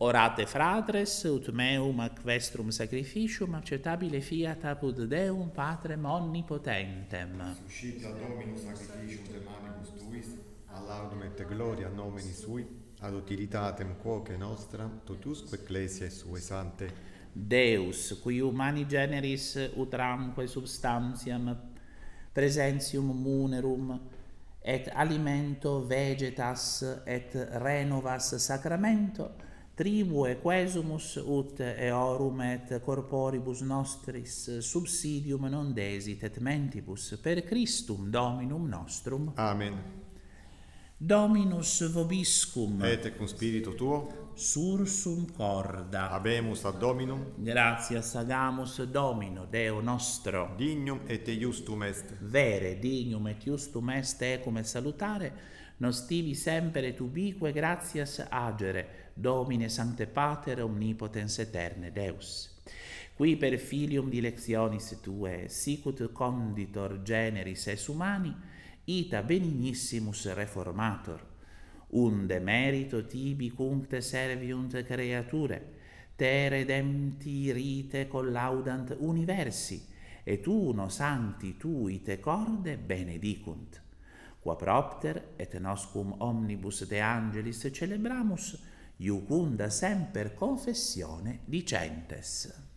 Orate fratres, ut meum ac vestrum sacrificium acceptabile fiat apud Deum Patrem omnipotentem. Suscita Dominus sacrificium de manibus tuis, a laudum et gloria nomini sui, ad utilitatem quoque nostra, totusque ecclesiae sue sante. Deus, qui humani generis utramque substantiam presentium munerum, et alimento vegetas et renovas sacramento, tribue quesumus ut eorum et corporibus nostris subsidium non desit et mentibus per Christum Dominum nostrum. Amen. Dominus vobiscum. Et cum spiritu tuo, Sursum corda. habemus ad Dominum, Gratias agamus Domino, Deo nostro. dignum et iustum est. Vere, dignum et justum est ecum et salutare, nos tibi semper et ubique gratias agere, Domine Sancte Pater omnipotens eterne Deus. Qui per filium dilectionis Tue, sicut conditor generis es humani, ita benignissimus reformator, unde merito tibi cuncte serviunt creature, te redempti rite collaudant universi, et uno sancti tui te corde benedicunt. Qua propter et noscum omnibus de angelis celebramus, iucunda semper confessione dicentes.